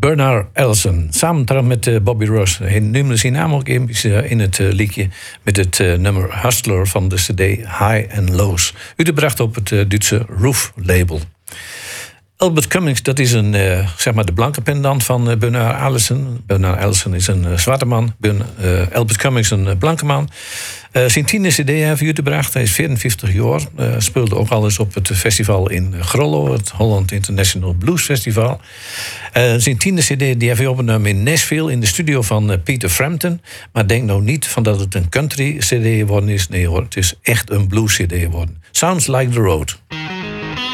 Bernard Elson, samen met Bobby Ross. Hij noemde zijn naam ook in het liedje met het nummer Hustler van de CD High and Lows. Uitgebracht op het Duitse Roof label. Albert Cummings, dat is zeg maar de blanke pendant van Bernard Elson. Bernard Elson is een zwarte man. Albert Cummings een blanke man. Zijn tiende CD heeft hij uitgebracht. Hij is 54 jaar. Speelde ook al eens op het festival in Grollo, het Holland International Blues Festival. Zijn tiende CD die heeft hij opgenomen in Nashville in de studio van Peter Frampton. Maar denk nou niet van dat het een country CD geworden is. Nee hoor, het is echt een blues CD geworden. Sounds Like the Road.